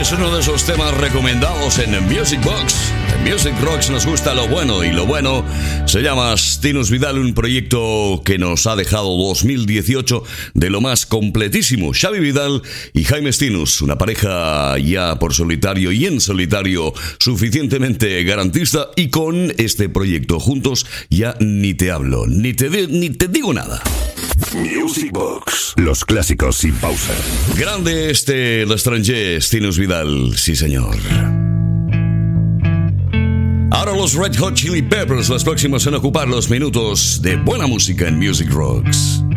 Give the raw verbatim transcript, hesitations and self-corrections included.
Es uno de esos temas recomendados en Music Box. En Music Rocks nos gusta lo bueno, y lo bueno se llama Stinus Vidal, un proyecto que nos ha dejado dos mil dieciocho de lo más completísimo. Xavi Vidal y Jaime Stinus, una pareja ya por solitario y en solitario suficientemente garantista, y con este proyecto juntos ya ni te hablo, ni te, de, ni te digo nada. Music Box, los clásicos sin pausa. Grande este l'estranger, Stinus Vidal, sí señor. Ahora los Red Hot Chili Peppers, los próximos en ocupar los minutos de buena música en Music Rocks.